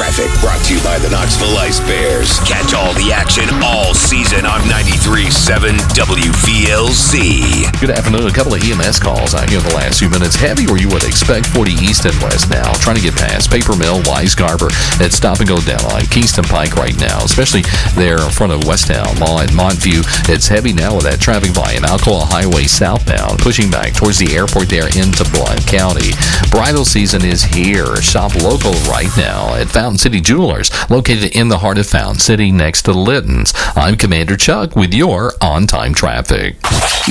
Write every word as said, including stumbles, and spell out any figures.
Traffic brought to you by the Knoxville Ice Bears. Catch all the action all season on ninety-three point seven W V L Z. Good afternoon. A couple of E M S calls out here in the last few minutes. Heavy where you would expect forty east and west now. Trying to get past Paper Mill, Wise Garber. It's stop and go down on Kingston Pike right now, especially there in front of Westtown Mall and Montview. It's heavy now with that traffic volume. Alcoa Highway southbound, pushing back towards the airport there into Blount County. Bridal season is here. Shop local right now at Fountain City Jewelers, located in the heart of Fountain City next to Litton's. I'm Commander Chuck with your on-time traffic.